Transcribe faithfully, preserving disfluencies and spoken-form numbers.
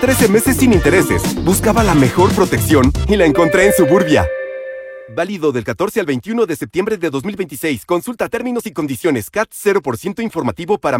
trece meses sin intereses. Buscaba la mejor protección y la encontré en Suburbia. Válido del catorce al veintiuno de septiembre de dos mil veintiséis. Consulta términos y condiciones. C A T cero por ciento informativo para